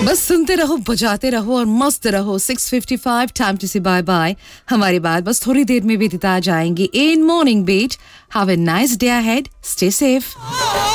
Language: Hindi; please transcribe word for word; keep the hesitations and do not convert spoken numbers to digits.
बस सुनते रहो, बजाते रहो और मस्त रहो. Six fifty five, time to से बाय बाय. हमारी बात बस थोड़ी देर में बीतता जाएंगी. In morning beat, have a nice day ahead, stay safe.